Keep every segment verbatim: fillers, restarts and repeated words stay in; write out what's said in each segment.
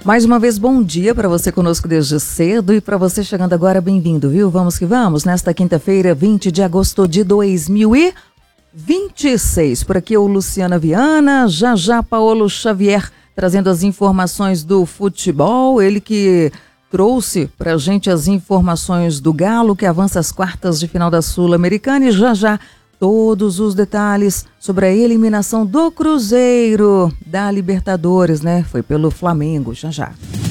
Mais uma vez, bom dia para você conosco desde cedo e para você chegando agora, bem-vindo, viu? Vamos que vamos, nesta quinta-feira, vinte de agosto de dois mil e vinte e seis. Por aqui o Luciana Viana, já já Paulo Xavier trazendo as informações do futebol, ele que trouxe para a gente as informações do Galo, que avança às quartas de final da Sul-Americana, e já já todos os detalhes sobre a eliminação do Cruzeiro da Libertadores, né? Foi pelo Flamengo, já já.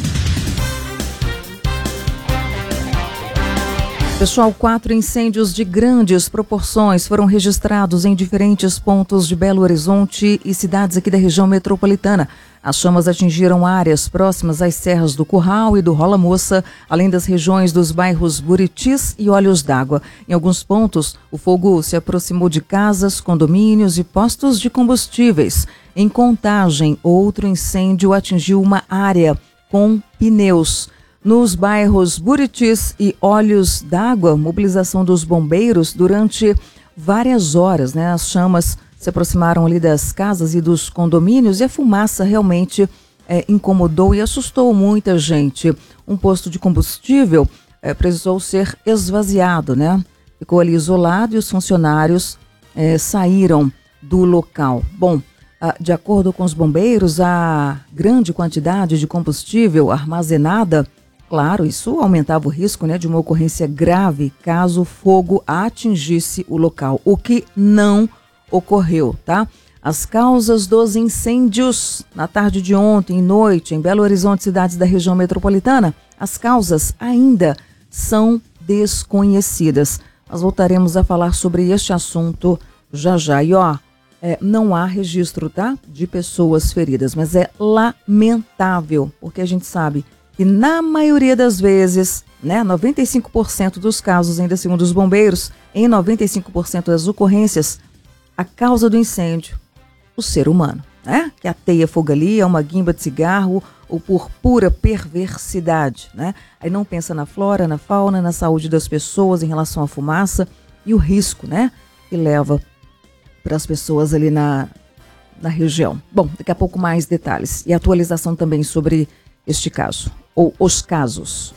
Pessoal, quatro incêndios de grandes proporções foram registrados em diferentes pontos de Belo Horizonte e cidades aqui da região metropolitana. As chamas atingiram áreas próximas às serras do Curral e do Rola Moça, além das regiões dos bairros Buritis e Olhos d'Água. Em alguns pontos, o fogo se aproximou de casas, condomínios e postos de combustíveis. Em Contagem, outro incêndio atingiu uma área com pneus. Nos bairros Buritis e Olhos d'Água, mobilização dos bombeiros durante várias horas, né? As chamas se aproximaram ali das casas e dos condomínios e a fumaça realmente é, incomodou e assustou muita gente. Um posto de combustível é, precisou ser esvaziado, né? Ficou ali isolado e os funcionários é, saíram do local. Bom, a, de acordo com os bombeiros, a grande quantidade de combustível armazenada, claro, isso aumentava o risco, né, de uma ocorrência grave caso o fogo atingisse o local, o que não ocorreu, tá? As causas dos incêndios na tarde de ontem e noite em Belo Horizonte, cidades da região metropolitana, as causas ainda são desconhecidas. Nós voltaremos a falar sobre este assunto já já. E ó, é, não há registro, tá, de pessoas feridas, mas é lamentável, porque a gente sabe que na maioria das vezes, né, noventa e cinco por cento dos casos, ainda segundo os bombeiros, em noventa e cinco por cento das ocorrências, a causa do incêndio, o ser humano, né? Que ateia fogo ali, é uma guimba de cigarro ou por pura perversidade, né? Aí não pensa na flora, na fauna, na saúde das pessoas em relação à fumaça e o risco, né, que leva para as pessoas ali na, na região. Bom, daqui a pouco mais detalhes e atualização também sobre este caso, ou os casos.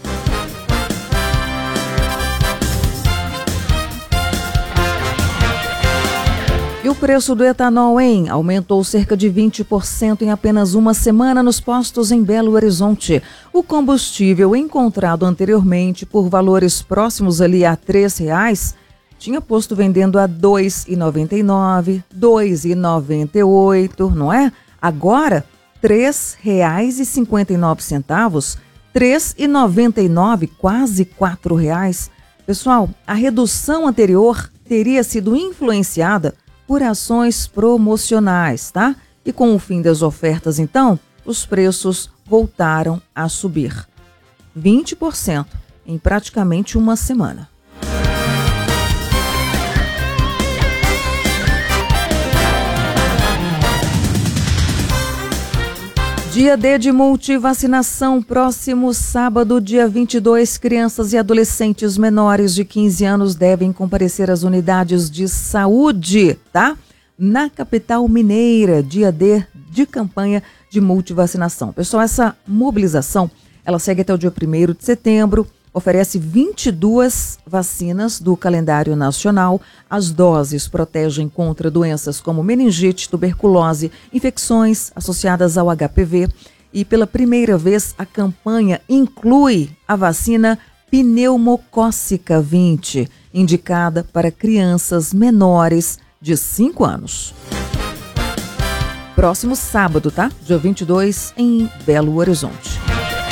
E o preço do etanol, hein? Aumentou cerca de vinte por cento em apenas uma semana nos postos em Belo Horizonte. O combustível encontrado anteriormente por valores próximos ali a três reais, tinha posto vendendo a dois reais e noventa e nove centavos, dois reais e noventa e oito centavos, não é? Agora, três reais e cinquenta e nove centavos, três reais e noventa e nove centavos, quase quatro reais. Pessoal, a redução anterior teria sido influenciada por ações promocionais, tá? E com o fim das ofertas, então, os preços voltaram a subir. vinte por cento em praticamente uma semana. Dia D de multivacinação, próximo sábado, dia vinte e dois, crianças e adolescentes menores de quinze anos devem comparecer às unidades de saúde, tá? Na capital mineira, dia D de campanha de multivacinação. Pessoal, essa mobilização, ela segue até o dia primeiro de setembro, oferece vinte e duas vacinas do calendário nacional. As doses protegem contra doenças como meningite, tuberculose, infecções associadas ao H P V. E pela primeira vez, a campanha inclui a vacina pneumocócica vinte, indicada para crianças menores de cinco anos. Próximo sábado, tá? dia vinte e dois, em Belo Horizonte.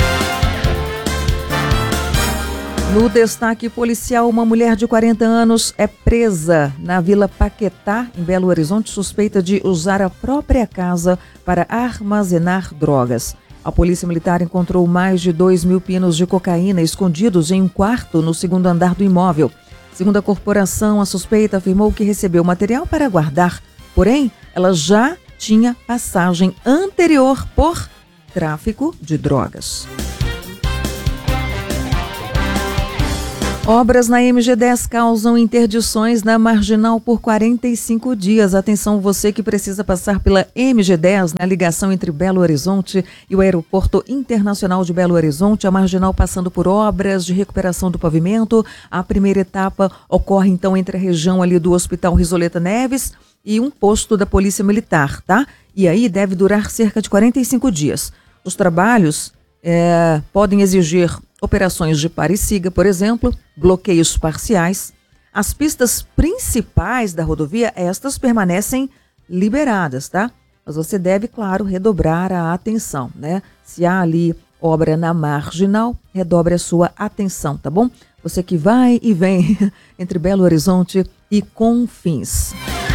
No destaque policial, uma mulher de quarenta anos é presa na Vila Paquetá, em Belo Horizonte, suspeita de usar a própria casa para armazenar drogas. A Polícia Militar encontrou mais de dois mil pinos de cocaína escondidos em um quarto no segundo andar do imóvel. Segundo a corporação, a suspeita afirmou que recebeu material para guardar, porém, ela já tinha passagem anterior por tráfico de drogas. Obras na M G dez causam interdições na Marginal por quarenta e cinco dias. Atenção, você que precisa passar pela M G dez, na ligação entre Belo Horizonte e o Aeroporto Internacional de Belo Horizonte, a Marginal passando por obras de recuperação do pavimento. A primeira etapa ocorre então entre a região ali do Hospital Risoleta Neves e um posto da Polícia Militar, tá? E aí deve durar cerca de quarenta e cinco dias. Os trabalhos é, podem exigir operações de pare e siga, por exemplo, bloqueios parciais. As pistas principais da rodovia, estas permanecem liberadas, tá? Mas você deve, claro, redobrar a atenção, né? Se há ali obra na Marginal, redobre a sua atenção, tá bom? Você que vai e vem entre Belo Horizonte e Confins.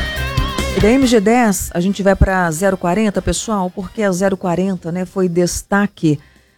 E da M G dez, a gente vai para zero quarenta, pessoal, porque a zero quarenta, né, foi destaque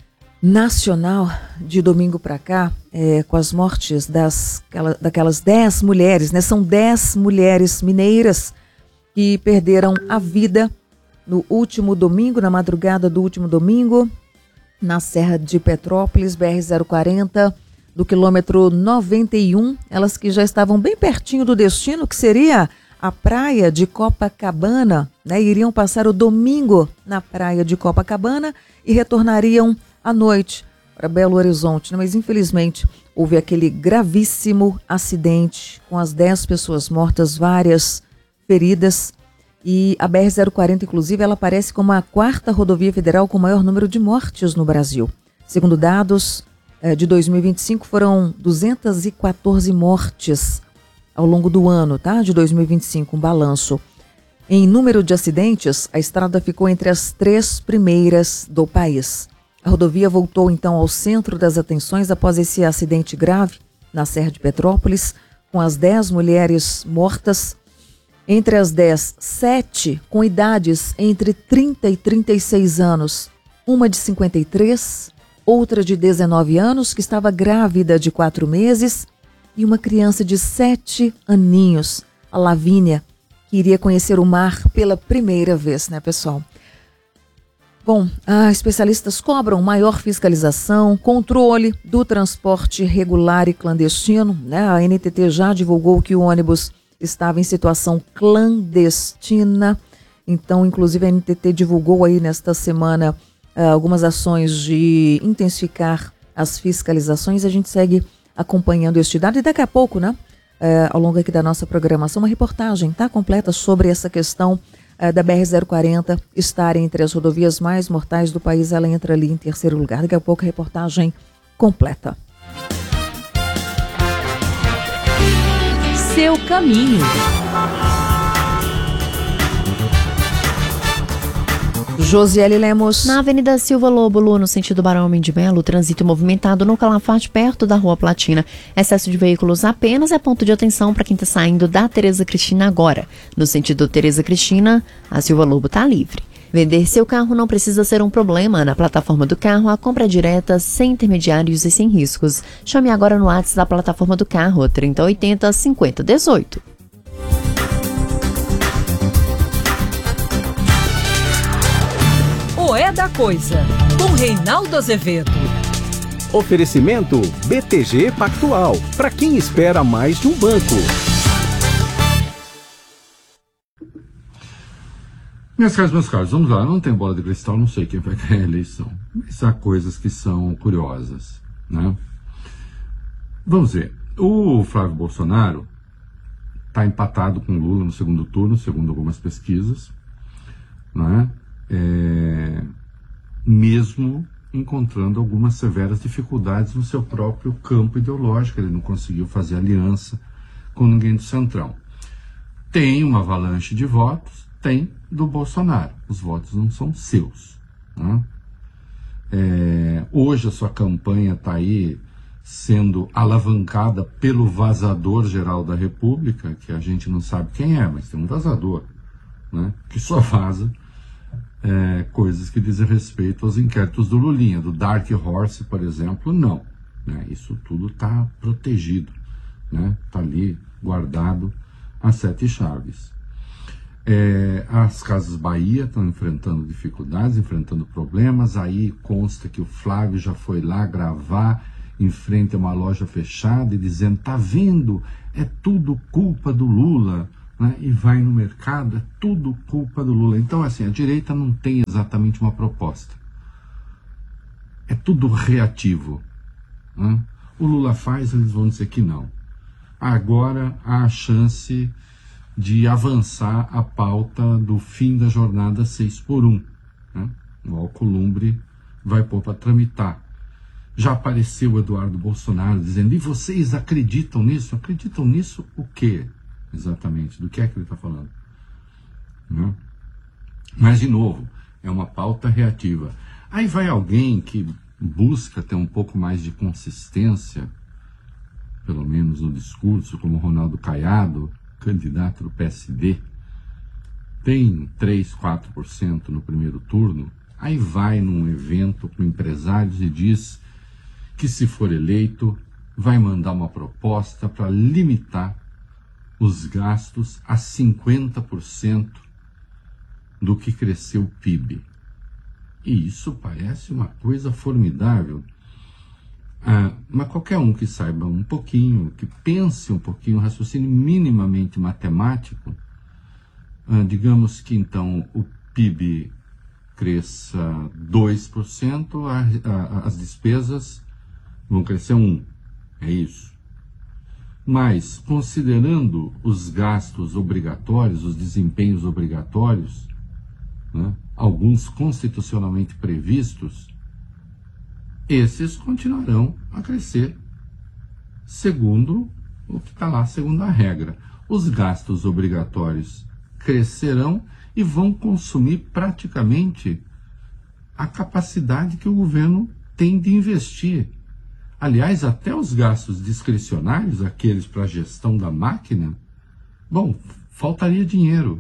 nacional de domingo para cá, é, com as mortes das, aquela, daquelas dez mulheres, né? São dez mulheres mineiras que perderam a vida no último domingo, na madrugada do último domingo, na Serra de Petrópolis, B R zero quarenta, do quilômetro noventa e um, elas que já estavam bem pertinho do destino, que seria a praia de Copacabana, né? Iriam passar o domingo na praia de Copacabana e retornariam à noite para Belo Horizonte, né? Mas infelizmente houve aquele gravíssimo acidente com as dez pessoas mortas, várias feridas, e a B R zero quarenta, inclusive, ela aparece como a quarta rodovia federal com maior número de mortes no Brasil. Segundo dados eh, de dois mil e vinte e cinco, foram duzentas e quatorze mortes ao longo do ano, tá? De dois mil e vinte e cinco, um balanço. Em número de acidentes, a estrada ficou entre as três primeiras do país. A rodovia voltou então ao centro das atenções após esse acidente grave na Serra de Petrópolis, com as dez mulheres mortas. Entre as dez, sete com idades entre trinta e trinta e seis anos. Uma de cinquenta e três, outra de dezenove anos, que estava grávida de quatro meses, e uma criança de sete aninhos, a Lavínia, que iria conhecer o mar pela primeira vez, né, pessoal? Bom, ah, especialistas cobram maior fiscalização, controle do transporte regular e clandestino, né? A N T T já divulgou que o ônibus estava em situação clandestina. Então, inclusive, a N T T divulgou aí nesta semana ah, algumas ações de intensificar as fiscalizações. A gente segue acompanhando este dado e daqui a pouco, né, eh, ao longo aqui da nossa programação, uma reportagem, tá, completa sobre essa questão da B R zero quarenta estar entre as rodovias mais mortais do país. Ela entra ali em terceiro lugar. Daqui a pouco a reportagem completa. Seu caminho. Josiele Lemos. Na Avenida Silva Lobo, Lu, no sentido Barão Homem de Melo, trânsito movimentado no Calafate, perto da Rua Platina. Excesso de veículos apenas é ponto de atenção para quem está saindo da Tereza Cristina agora. No sentido Tereza Cristina, a Silva Lobo está livre. Vender seu carro não precisa ser um problema. Na plataforma do carro, a compra é direta, sem intermediários e sem riscos. Chame agora no WhatsApp da plataforma do carro, trinta oitenta, cinquenta dezoito. É da Coisa, com Reinaldo Azevedo. Oferecimento B T G Pactual, para quem espera mais de um banco. Minhas caras, meus caros, vamos lá. Não tem bola de cristal, não sei quem vai ganhar a eleição. Mas há coisas que são curiosas, né? Vamos ver. O Flávio Bolsonaro está empatado com o Lula no segundo turno, segundo algumas pesquisas, né? É, mesmo encontrando algumas severas dificuldades no seu próprio campo ideológico. Ele não conseguiu fazer aliança com ninguém do Centrão. Tem uma avalanche de votos, tem do Bolsonaro. Os votos não são seus, né? É, hoje a sua campanha está aí sendo alavancada pelo vazador geral da República, que a gente não sabe quem é, mas tem um vazador, né, que só vaza É, coisas que dizem respeito aos inquéritos do Lulinha, do Dark Horse, por exemplo, não. Né? Isso tudo está protegido, né? Está ali guardado a sete chaves. É, as Casas Bahia estão enfrentando dificuldades, enfrentando problemas. Aí consta que o Flávio já foi lá gravar em frente a uma loja fechada e dizendo, tá vendo, é tudo culpa do Lula, né? E vai no mercado, é tudo culpa do Lula. Então, assim, a direita não tem exatamente uma proposta. É tudo reativo, né? O Lula faz, eles vão dizer que não. Agora há a chance de avançar a pauta do fim da jornada seis por um, né? O Alcolumbre vai pôr para tramitar. Já apareceu o Eduardo Bolsonaro dizendo, e vocês acreditam nisso? Acreditam nisso o quê, exatamente? Do que é que ele está falando? Né? Mas, de novo, é uma pauta reativa. Aí vai alguém que busca ter um pouco mais de consistência, pelo menos no discurso, como Ronaldo Caiado, candidato do P S D, tem três, quatro por cento no primeiro turno, aí vai num evento com empresários e diz que, se for eleito, vai mandar uma proposta para limitar os gastos a cinquenta por cento do que cresceu o P I B. E isso parece uma coisa formidável. Ah, mas qualquer um que saiba um pouquinho, que pense um pouquinho, um raciocínio minimamente matemático, ah, digamos que então o P I B cresça dois por cento, a, a, as despesas vão crescer um por cento. É isso. Mas, considerando os gastos obrigatórios, os desempenhos obrigatórios, né, alguns constitucionalmente previstos, esses continuarão a crescer, segundo o que está lá, segundo a regra. Os gastos obrigatórios crescerão e vão consumir praticamente a capacidade que o governo tem de investir. Aliás, até os gastos discricionários, aqueles para a gestão da máquina, bom, faltaria dinheiro.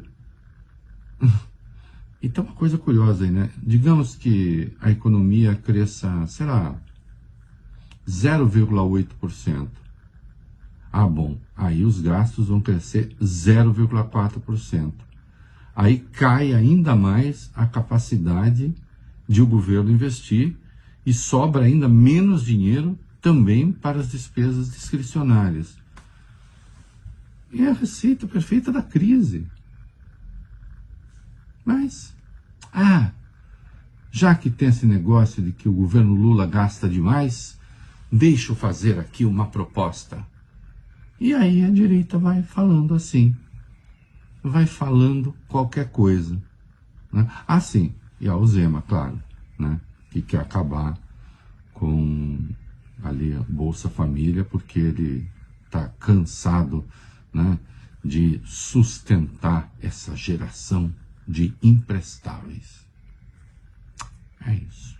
E tem uma coisa curiosa aí, né? Digamos que a economia cresça, sei lá, zero vírgula oito por cento. Ah, bom, aí os gastos vão crescer zero vírgula quatro por cento. Aí cai ainda mais a capacidade de o governo investir e sobra ainda menos dinheiro também para as despesas discricionárias. E é a receita perfeita da crise. Mas, ah, já que tem esse negócio de que o governo Lula gasta demais, deixa eu fazer aqui uma proposta. E aí a direita vai falando assim, vai falando qualquer coisa, né? Ah, sim, e a Zema, claro, né? Que quer acabar com ali a Bolsa Família, porque ele está cansado, né, de sustentar essa geração de imprestáveis. É isso.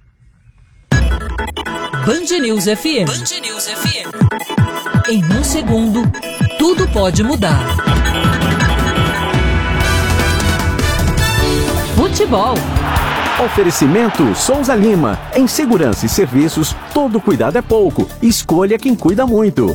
Band News F M. Band News F M. Em um segundo, tudo pode mudar. Futebol. Oferecimento Souza Lima. Em segurança e serviços, todo cuidado é pouco. Escolha quem cuida muito.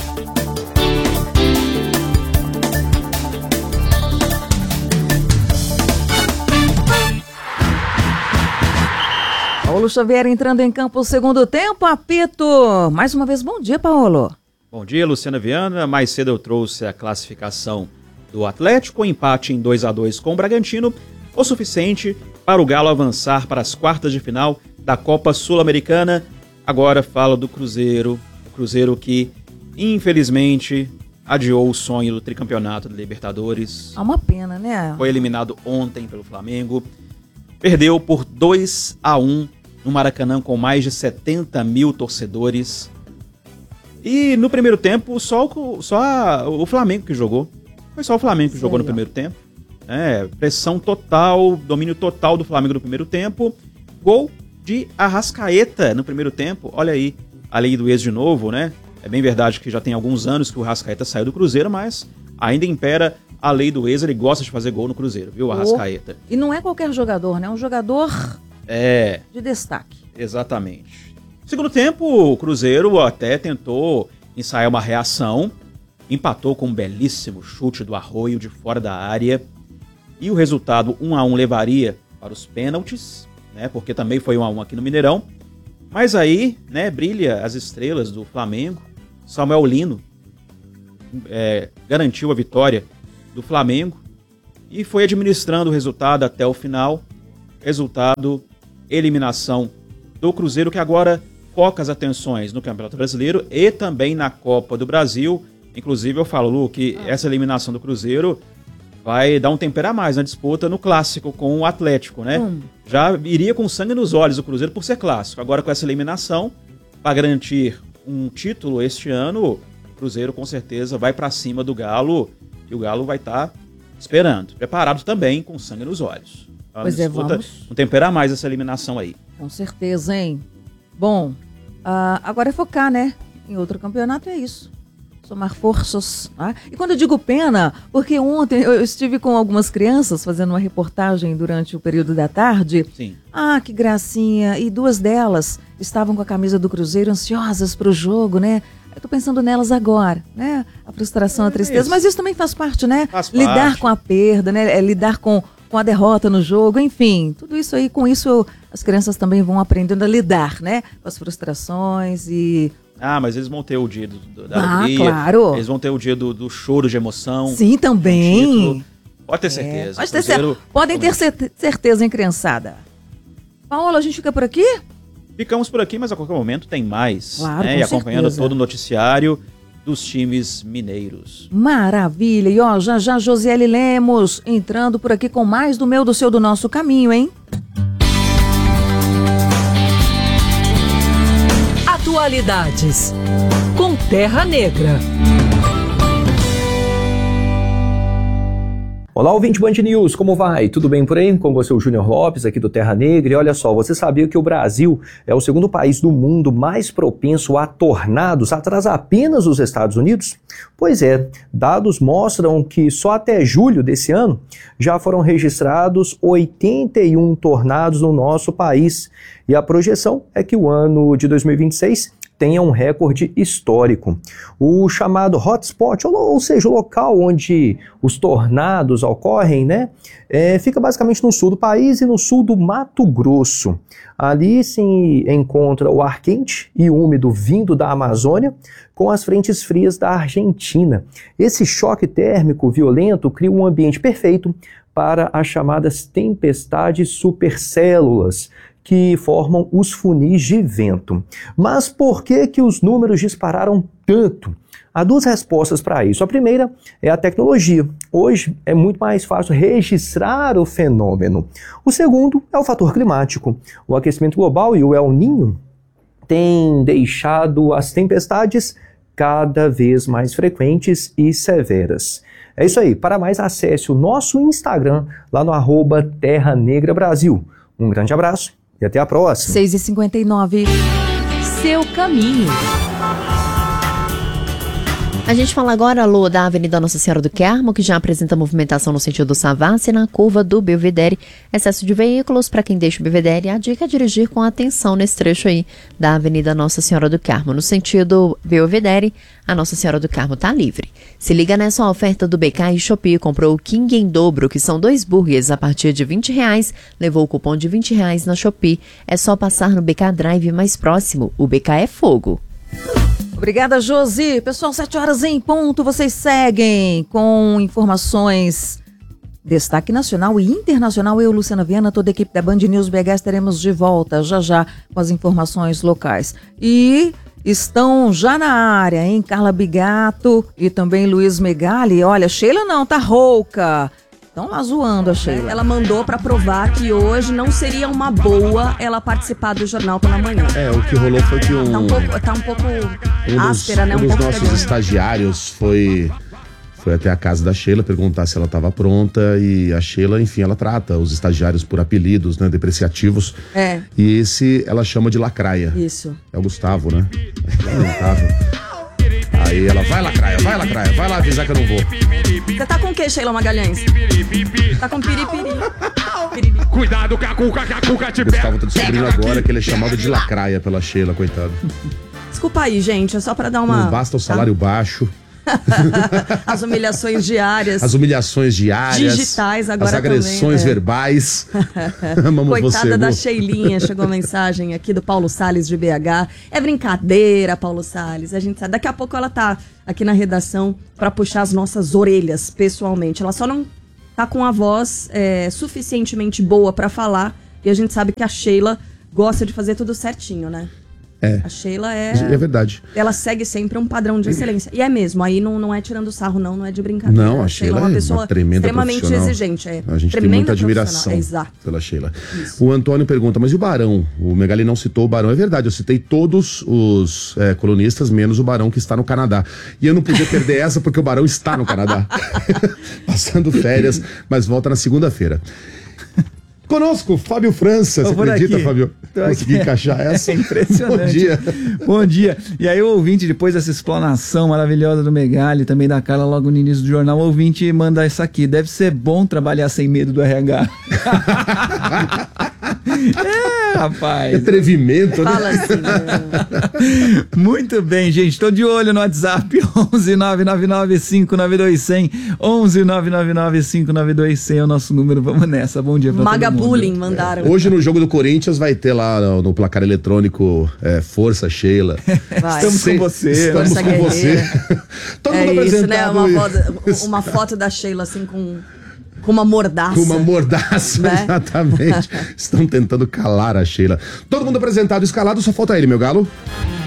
Paulo Xavier entrando em campo o segundo tempo, apito. Mais uma vez, bom dia, Paulo. Bom dia, Luciana Viana. Mais cedo eu trouxe a classificação do Atlético, empate em dois a dois com o Bragantino, o suficiente para o Galo avançar para as quartas de final da Copa Sul-Americana. Agora falo do Cruzeiro, o Cruzeiro que, infelizmente, adiou o sonho do tricampeonato da Libertadores. É uma pena, né? Foi eliminado ontem pelo Flamengo, perdeu por dois a um no Maracanã com mais de setenta mil torcedores. E no primeiro tempo, só o, só a, o Flamengo que jogou. Foi só o Flamengo que Sei jogou no primeiro tempo. É, pressão total, domínio total do Flamengo no primeiro tempo. Gol de Arrascaeta no primeiro tempo. Olha aí, a lei do ex de novo, né? É bem verdade que já tem alguns anos que o Arrascaeta saiu do Cruzeiro, mas ainda impera a lei do ex. Ele gosta de fazer gol no Cruzeiro, viu, Arrascaeta? E não é qualquer jogador, né? É um jogador é, de destaque. Exatamente. No segundo tempo, o Cruzeiro até tentou ensaiar uma reação. Empatou com um belíssimo chute do Arroio de fora da área. E o resultado um a um levaria para os pênaltis, né? Porque também foi um a um aqui no Mineirão. Mas aí, né, brilha as estrelas do Flamengo. Samuel Lino é, garantiu a vitória do Flamengo e foi administrando o resultado até o final. Resultado, eliminação do Cruzeiro, que agora foca as atenções no Campeonato Brasileiro e também na Copa do Brasil. Inclusive, eu falo, Lu, que essa eliminação do Cruzeiro vai dar um tempero a mais na disputa no Clássico com o Atlético, né? Hum. Já iria com sangue nos olhos o Cruzeiro por ser Clássico. Agora, com essa eliminação, para garantir um título este ano, o Cruzeiro com certeza vai para cima do Galo, e o Galo vai estar tá esperando, preparado também com sangue nos olhos. Então, pois é, vamos. Um tempero a mais essa eliminação aí. Com certeza, hein? Bom, uh, agora é focar, né? Em outro campeonato é isso. Somar forças. Tá? E quando eu digo pena, porque ontem eu estive com algumas crianças fazendo uma reportagem durante o período da tarde. Sim. Ah, que gracinha. E duas delas estavam com a camisa do Cruzeiro, ansiosas para o jogo, né? Eu tô pensando nelas agora, né? A frustração, é a tristeza. Isso. Mas isso também faz parte, né? Faz lidar parte. com a perda, né? É lidar com, com a derrota no jogo, enfim. Tudo isso aí, com isso eu, as crianças também vão aprendendo a lidar, né? Com as frustrações e... Ah, mas eles vão ter o dia do, do, da ah, alegria. Claro. Eles vão ter o dia do, do choro de emoção. Sim, também. Pode ter certeza. É, pode ter Cruzeiro... Podem ter certeza, hein, criançada? Paola, a gente fica por aqui? Ficamos por aqui, mas a qualquer momento tem mais. Claro, né? com E acompanhando certeza. todo o noticiário dos times mineiros. Maravilha. E ó, já já Josiele Lemos entrando por aqui com mais do meu, do seu, do nosso caminho, hein? Atualidades com Terra Negra. Olá, ouvinte Band News, como vai? Tudo bem por aí? Com você, o Júnior Lopes, aqui do Terra Negra. E olha só, você sabia que o Brasil é o segundo país do mundo mais propenso a tornados, atrás apenas dos Estados Unidos? Pois é, dados mostram que só até julho desse ano já foram registrados oitenta e um tornados no nosso país. E a projeção é que o ano de dois mil e vinte e seis tenha um recorde histórico. O chamado hotspot, ou, ou seja, o local onde os tornados ocorrem, né, é, fica basicamente no sul do país e no sul do Mato Grosso. Ali se encontra o ar quente e úmido vindo da Amazônia com as frentes frias da Argentina. Esse choque térmico violento cria um ambiente perfeito para as chamadas tempestades supercélulas, que formam os funis de vento. Mas por que que os números dispararam tanto? Há duas respostas para isso. A primeira é a tecnologia. Hoje é muito mais fácil registrar o fenômeno. O segundo é o fator climático. O aquecimento global e o El Niño têm deixado as tempestades cada vez mais frequentes e severas. É isso aí. Para mais, acesse o nosso Instagram lá no arroba Terra Negra Brasil. Um grande abraço e até a próxima. seis e cinquenta e nove. Seu caminho. A gente fala agora, Lô, da Avenida Nossa Senhora do Carmo, que já apresenta movimentação no sentido do Savassi, na curva do Belvedere. Excesso de veículos para quem deixa o Belvedere. A dica é dirigir com atenção nesse trecho aí da Avenida Nossa Senhora do Carmo. No sentido Belvedere, a Nossa Senhora do Carmo está livre. Se liga nessa oferta do B K e Shopee. Comprou o King em dobro, que são dois burgers a partir de vinte reais. Levou o cupom de vinte reais na Shopee. É só passar no B K Drive mais próximo. O B K é fogo. Obrigada, Josi. Pessoal, sete horas em ponto, vocês seguem com informações, destaque nacional e internacional. Eu, Luciana Viana, toda a equipe da Band News B H estaremos de volta já já com as informações locais. E estão já na área, hein? Carla Bigato e também Luiz Megali. Olha, Sheila não, tá rouca. Estão lá zoando a Sheila. Ela mandou para provar que hoje não seria uma boa ela participar do Jornal pela Manhã. É, o que rolou foi que um... Tá um pouco, tá um pouco um áspera, dos, né? Um, um dos pouco nossos pegando. estagiários foi, foi até a casa da Sheila perguntar se ela estava pronta, e a Sheila, enfim, ela trata os estagiários por apelidos, né, depreciativos. É. E esse ela chama de lacraia. Isso. É o Gustavo, né? É lamentável. Aí ela, vai lacraia, vai lacraia, vai lá avisar que eu não vou. Você tá com o que, Sheila Magalhães? Tá com piripiri. Piriri. Cuidado, Cacuca, Cacuca te O Gustavo tá descobrindo agora que ele é chamado de lacraia pela Sheila, coitado. Desculpa aí, gente, é só pra dar uma... Não basta o salário baixo, As humilhações diárias. As humilhações diárias. Digitais agora As agressões também, é. verbais. Amamos Coitada você, da Lu. Sheilinha, chegou a mensagem aqui do Paulo Salles de B H. É brincadeira, Paulo Salles. A gente sabe. Daqui a pouco ela tá aqui na redação pra puxar as nossas orelhas, pessoalmente. Ela só não tá com a voz é, suficientemente boa pra falar. E a gente sabe que a Sheila gosta de fazer tudo certinho, né? É. A Sheila é... É verdade. Ela segue sempre um padrão de excelência. E é mesmo, aí não, não é tirando sarro, não, não é de brincadeira. Não, a Sheila é uma é pessoa uma tremenda extremamente profissional. exigente. É. A gente tem Tremenda muita admiração profissional, é, exato. pela Sheila. O Antônio pergunta, mas e o Barão? O Megali não citou o Barão. É verdade, eu citei todos os é, colunistas, menos o Barão que está no Canadá. E eu não podia perder essa porque o Barão está no Canadá. Passando férias, mas volta na segunda-feira. Conosco, Fábio França. Você acredita, aqui. Fábio? Tô Consegui aqui. encaixar essa? É impressionante. Bom dia. Bom dia. E aí o ouvinte, depois dessa explanação maravilhosa do Megali, também da Carla logo no início do jornal, o ouvinte manda essa aqui. Deve ser bom trabalhar sem medo do R H. É, rapaz. Atrevimento, né? Fala assim, né? Muito bem, gente. Tô de olho no WhatsApp. onze nove nove nove cinco nove dois zero zero. onze nove nove nove cinco nove dois zero zero é o nosso número. Vamos nessa. Bom dia pra Maga todo mundo. Bullying mandaram. Hoje no jogo do Corinthians vai ter lá no, no placar eletrônico é, Força Sheila. Vai. Estamos Sem- com você. Estamos Força com você. guerreira. Todo É mundo isso, né? apresentado. Uma foto, uma foto da Sheila assim com, com uma mordaça. Com uma mordaça, Né? exatamente. Estão tentando calar a Sheila. Todo mundo apresentado, escalado, só falta ele, meu galo.